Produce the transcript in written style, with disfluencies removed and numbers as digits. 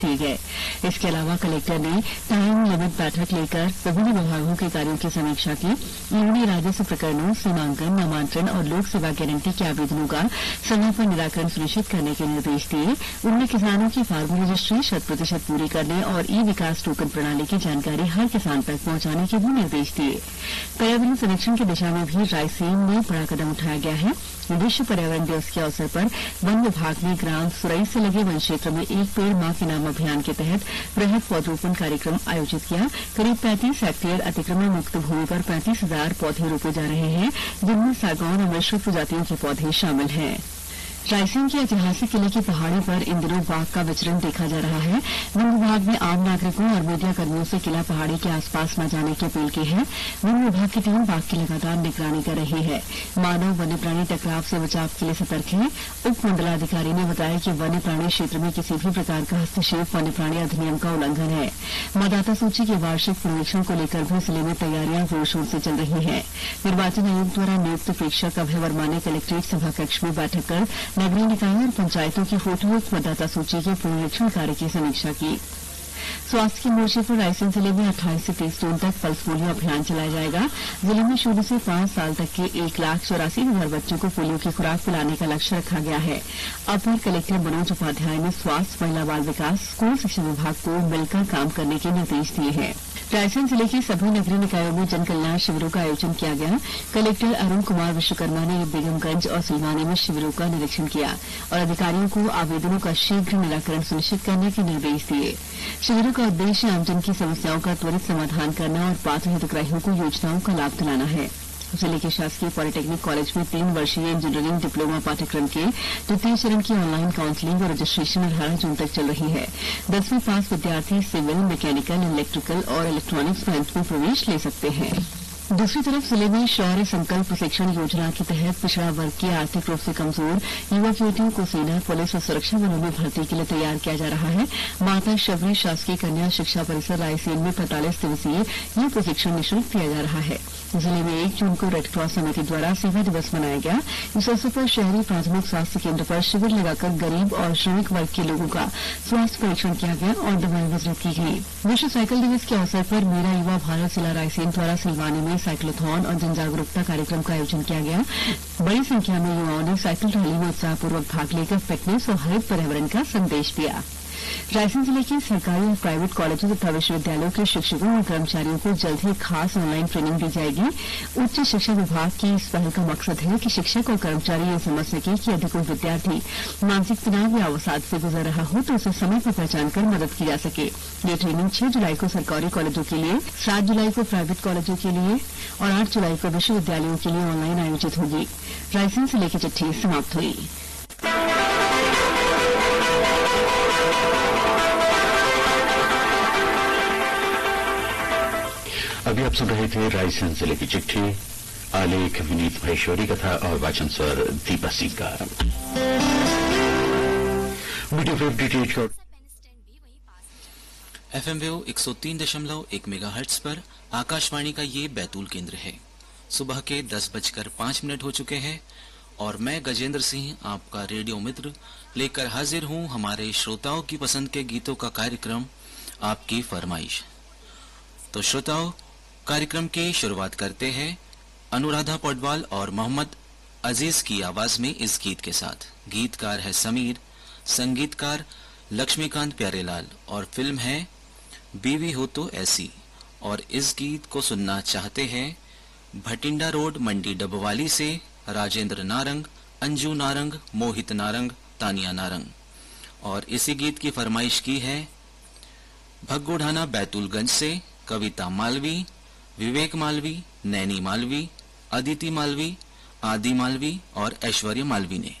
ठीक है। इसके अलावा कलेक्टर ने टाइम लिमिट बैठक लेकर विभिन्न विभागों के कार्यों की समीक्षा की। उन्होंने राजस्व प्रकरणों, सीमांकन, नामांतरण और लोक सेवा गारंटी के आवेदनों का समय पर निराकरण सुनिश्चित करने के निर्देश दिए। उन्होंने किसानों की फार्मर रजिस्ट्री 100% पूरी करने और ई विकास टोकन प्रणाली की जानकारी हर किसान तक पहुंचाने के भी निर्देश दिए। पर्यावरण संरक्षण की दिशा में भी रायसेन में बड़ा कदम उठाया गया है। विश्व पर्यावरण दिवस के अवसर पर वन विभाग ने ग्राम सुरई से लगे वन क्षेत्र में एक पेड़ मां के नाम अभियान के तहत वृहद पौधरोपण कार्यक्रम आयोजित किया। करीब 35 हेक्टेयर अतिक्रमण मुक्त भूमि पर 35,000 पौधे रोपे जा रहे हैं, जिनमें सागौन और मिश्र प्रजातियों के पौधे शामिल हैं। रायसेन के ऐतिहासिक किले की पहाड़ी पर इन दिनों बाघ का विचरण देखा जा रहा है। वन विभाग ने आम नागरिकों और मीडिया कर्मियों से किला पहाड़ी के आसपास न जाने की अपील की है। वन विभाग की टीम बाघ की लगातार निगरानी कर रही है। मानव वन्य प्राणी टकराव से बचाव के लिए सतर्क है। उप मंडलाधिकारी ने बताया कि वन्य प्राणी क्षेत्र में किसी भी प्रकार का हस्तक्षेप वन्य प्राणी अधिनियम का उल्लंघन है। मतदाता सूची के वार्षिक पुनरीक्षण को लेकर भी जिले में तैयारियां जोर शोर से चल रही हैं। निर्वाचन आयोग द्वारा नियुक्त प्रेक्षक अभय वर्मा ने कलेक्ट्रेट सभाकक्ष में बैठक कर नगरीय निकायों और पंचायतों की फोटोयुक्त मतदाता सूची के पुनरीक्षण कार्य की समीक्षा की। स्वास्थ्य के मोर्चे पर रायसेन जिले में 28 से 30 जून तक पल्स पोलियो अभियान चलाया जाएगा। जिले में 0 से 5 साल तक के 1,84,000 बच्चों को पोलियो की खुराक पिलाने का लक्ष्य रखा गया है। अपर कलेक्टर मनोज उपाध्याय ने स्वास्थ्य, महिला बाल विकास, स्कूल शिक्षा विभाग को मिलकर काम करने के निर्देश दिए हैं। रायसेन जिले के सभी नगरीय निकायों में जन कल्याण शिविरों का आयोजन किया गया। कलेक्टर अरुण कुमार विश्वकर्मा ने बेगमगंज और सिलवानी में शिविरों का निरीक्षण किया और अधिकारियों को आवेदनों का शीघ्र निराकरण सुनिश्चित करने के निर्देश दिए। शिविरों का उद्देश्य आमजन की समस्याओं का त्वरित समाधान करना और पात्र हितग्राहियों को योजनाओं का लाभ दिलाना है। जिले के शासकीय पॉलिटेक्निक कॉलेज में 3 वर्षीय इंजीनियरिंग डिप्लोमा पाठ्यक्रम के द्वितीय चरण की ऑनलाइन काउंसलिंग और रजिस्ट्रेशन 18 जून तक चल रही है। 10वीं पास विद्यार्थी सिविल, मैकेनिकल, इलेक्ट्रिकल और इलेक्ट्रॉनिक्स ब्रांच में प्रवेश ले सकते हैं। दूसरी तरफ जिले में शौर्य संकल्प प्रशिक्षण योजना के तहत पिछड़ा वर्ग के आर्थिक रूप से कमजोर युवक युवतियों को सेना, पुलिस और सुरक्षा बलों में भर्ती के लिए तैयार किया जा रहा है। माता शबरी शासकीय कन्या शिक्षा परिसर रायसेन में 45 दिवसीय यह प्रशिक्षण निःशुल्क दिया जा रहा है। जिले में 1 जून को रेडक्रॉस समिति द्वारा सेवा दिवस मनाया गया। इस अवसर पर शहरी प्राथमिक स्वास्थ्य केंद्र पर शिविर लगाकर गरीब और श्रमिक वर्ग के लोगों का स्वास्थ्य परीक्षण किया गया और दवाएं वितरित की गई। विश्व साइकिल दिवस के अवसर पर मेरा युवा भारत जिला रायसेन द्वारा सिलवानी में साइक्लोथॉन और जन जागरूकता कार्यक्रम का आयोजन किया गया। बड़ी संख्या में युवाओं ने साइकिल रैली में उत्साहपूर्वक भाग लेकर फिटनेस और हरित पर्यावरण का संदेश दिया। रायसेन जिले के सरकारी और प्राइवेट कॉलेजों तथा विश्वविद्यालयों के शिक्षकों और कर्मचारियों को जल्द ही खास ऑनलाइन ट्रेनिंग दी जाएगी। उच्च शिक्षा विभाग की इस पहल का मकसद है कि शिक्षक और कर्मचारी ये समझ सके कि यदि कोई विद्यार्थी मानसिक तनाव या अवसाद से गुजर रहा हो तो उसे समय पर पहचान कर मदद की जा सके। ये ट्रेनिंग 6 जुलाई को सरकारी कॉलेजों के लिए, 7 जुलाई को प्राइवेट कॉलेजों के लिए और 8 जुलाई को विश्वविद्यालयों के लिए ऑनलाइन आयोजित होगी। रायसेन जिले की चिट्ठी समाप्त हुई। अभी आप सुन रहे थे रायसेन जिले की चिट्ठी। आलेख विनीत महेश्वरी का था और वाचन स्वर दीपा सिंह का। FM वेव 103.1 मेगाहर्ट्ज पर आकाशवाणी का ये बैतूल केंद्र है। सुबह के 10:05 हो चुके हैं और मैं गजेंद्र सिंह आपका रेडियो मित्र लेकर हाजिर हूं हमारे श्रोताओं की पसंद के गीतों का कार्यक्रम आपकी फरमाइश। तो श्रोताओं, कार्यक्रम की शुरुआत करते हैं अनुराधा पौडवाल और मोहम्मद अजीज की आवाज में इस गीत के साथ। गीतकार है समीर, संगीतकार लक्ष्मीकांत प्यारेलाल और फिल्म है बीवी हो तो ऐसी। और इस गीत को सुनना चाहते हैं भटिंडा रोड मंडी डबवाली से राजेंद्र नारंग, अंजू नारंग, मोहित नारंग, तानिया नारंग। और इसी गीत की फरमाइश की है भगोढ़ाना बैतूलगंज से कविता मालवी, विवेक मालवी, नैनी मालवी, अदिति मालवी, आदि मालवी और ऐश्वर्या मालवी ने।